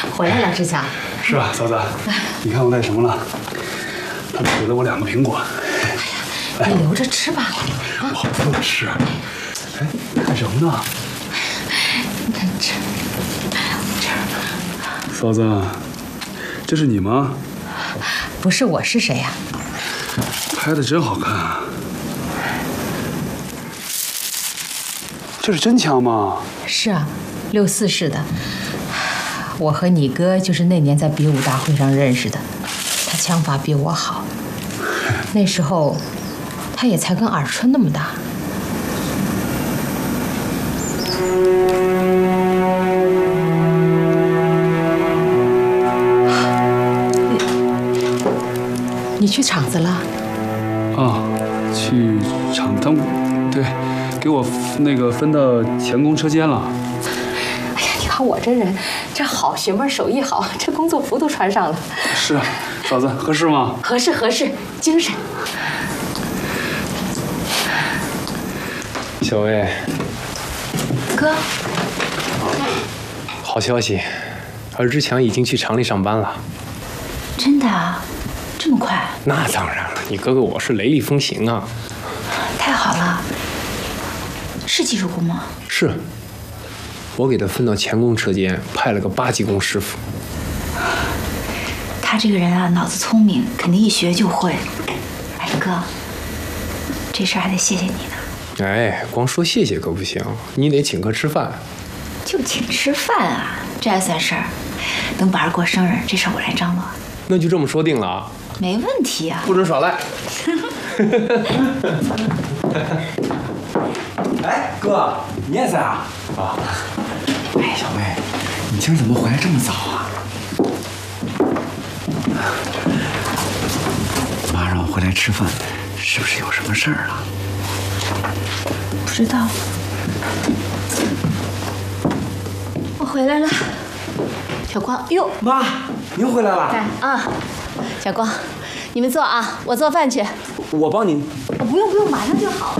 回来了，志强。 是啊，嫂子，你看我带什么了？他给了我2个苹果。 哎呀，你留着吃吧。 我不吃。哎，干什么呢？ 吃。 嫂子，这是你吗？ 不是，我是谁呀？ 拍的真好看啊！这是真枪吗？ 是啊，64式的。我和你哥就是那年在比武大会上认识的，他枪法比我好。那时候，他也才跟耳春那么大。你去厂子了？ 啊，去厂当，对，给我那个分到钳工车间了。 哎呀，你看我这人，这好学门，手艺好，这工作服都穿上了。 是啊，嫂子合适吗？ 合适，精神。 小薇， 哥， 好消息，尔志强已经去厂里上班了。 真的啊？这么快？ 那当然了，你哥哥我是雷厉风行啊。 太好了，是技术工吗？ 是，我给他分到钳工车间，派了个8级工师傅。 他这个人啊，脑子聪明，肯定一学就会。哎，哥，这事儿还得谢谢你呢。 哎，光说谢谢可不行，你得请客吃饭。 就请吃饭啊，这还算事儿？等宝儿过生日，这事儿我来张罗。 那就这么说定了啊。 没问题啊。 不准耍赖。 哎，哥，你也在啊？啊。哎，小薇，你今儿怎么回来这么早啊？妈让我回来吃饭，是不是有什么事儿啊？ 不知道。我回来了。小光，哟， 妈，您回来了。 哎啊，小光，你们坐啊，我做饭去。 我帮您。 不用，马上就好了。